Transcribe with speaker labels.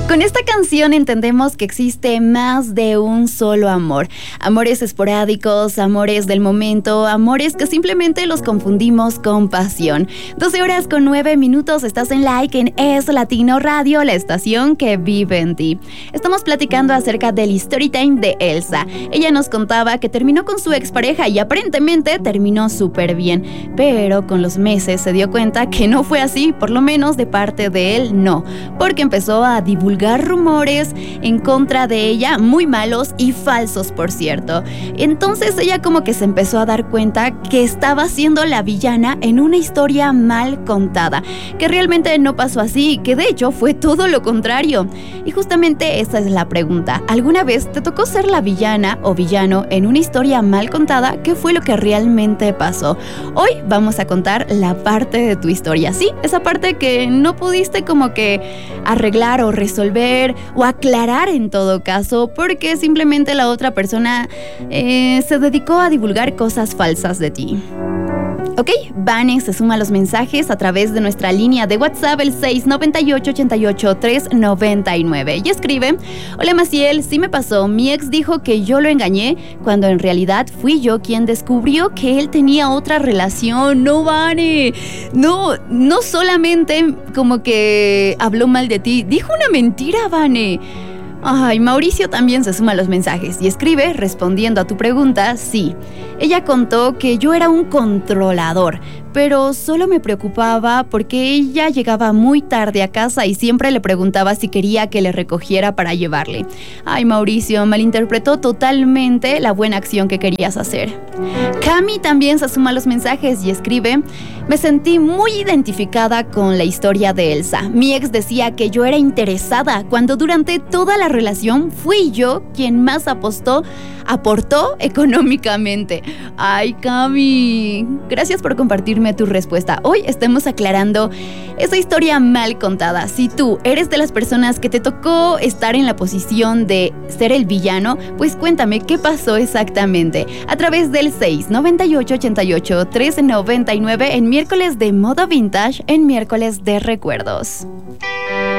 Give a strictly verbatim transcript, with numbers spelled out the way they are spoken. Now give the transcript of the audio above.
Speaker 1: Con esta canción entendemos que existe más de un solo amor. Amores esporádicos, amores del momento, amores que simplemente los confundimos con pasión. doce horas con nueve minutos, estás en Like en Es Latino Radio, la estación que vive en ti. Estamos platicando acerca del Storytime de Elsa. Ella nos contaba que terminó con su expareja y aparentemente terminó súper bien. Pero con los meses se dio cuenta que no fue así, por lo menos de parte de él no. Porque empezó a divulgar rumores en contra de ella, muy malos y falsos, por cierto. Entonces ella como que se empezó a dar cuenta que estaba siendo la villana en una historia mal contada, que realmente no pasó así, que de hecho fue todo lo contrario. Y justamente esa es la pregunta. ¿Alguna vez te tocó ser la villana o villano en una historia mal contada? ¿Qué fue lo que realmente pasó? Hoy vamos a contar la parte de tu historia, sí, esa parte que no pudiste como que arreglar o resolver o aclarar en todo caso, porque simplemente la otra persona eh, se dedicó a divulgar cosas falsas de ti. Ok, Vane se suma a los mensajes a través de nuestra línea de WhatsApp, el seis nueve ocho, ocho ocho, tres nueve nueve, y escribe: hola Maciel, sí me pasó, mi ex dijo que yo lo engañé, cuando en realidad fui yo quien descubrió que él tenía otra relación. No, Vane, no, no solamente como que habló mal de ti, dijo una mentira, Vane. Ay, Mauricio también se suma a los mensajes y escribe, respondiendo a tu pregunta, sí. Ella contó que yo era un controlador, pero solo me preocupaba porque ella llegaba muy tarde a casa y siempre le preguntaba si quería que le recogiera para llevarle. Ay, Mauricio, malinterpretó totalmente la buena acción que querías hacer. Cami también se suma a los mensajes y escribe: me sentí muy identificada con la historia de Elsa. Mi ex decía que yo era interesada, cuando durante toda la relación fui yo quien más apostó, aportó económicamente. Ay, Cami, gracias por compartirme tu respuesta. Hoy estamos aclarando esa historia mal contada. Si tú eres de las personas que te tocó estar en la posición de ser el villano, pues cuéntame qué pasó exactamente a través del seis nueve ocho, ocho ocho, tres nueve nueve en miércoles de moda vintage, en miércoles de recuerdos.